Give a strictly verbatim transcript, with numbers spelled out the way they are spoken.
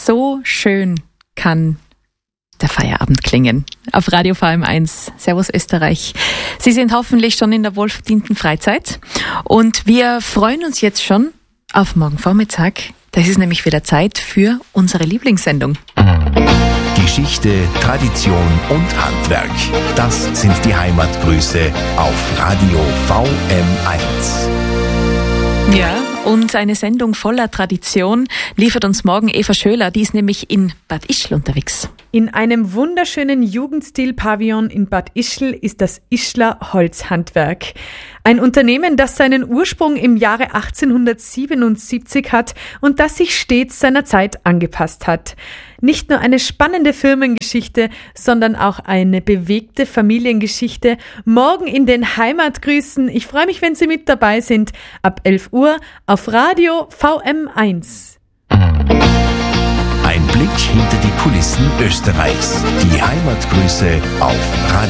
So schön kann der Feierabend klingen. Auf Radio V M eins. Servus Österreich. Sie sind hoffentlich schon in der wohlverdienten Freizeit. Und wir freuen uns jetzt schon auf morgen Vormittag. Das ist nämlich wieder Zeit für unsere Lieblingssendung. Geschichte, Tradition und Handwerk. Das sind die Heimatgrüße auf Radio V M eins. Ja, und eine Sendung voller Tradition liefert uns morgen Eva Schöler. Die ist nämlich in Bad Ischl unterwegs. In einem wunderschönen Jugendstil-Pavillon in Bad Ischl ist das Ischler Holzhandwerk. Ein Unternehmen, das seinen Ursprung im Jahre achtzehnhundertsiebenundsiebzig hat und das sich stets seiner Zeit angepasst hat. Nicht nur eine spannende Firmengeschichte, sondern auch eine bewegte Familiengeschichte. Morgen in den Heimatgrüßen. Ich freue mich, wenn Sie mit dabei sind. Ab elf Uhr auf Radio V M eins. Ein Blick hinter die Kulissen Österreichs. Die Heimatgrüße auf Radio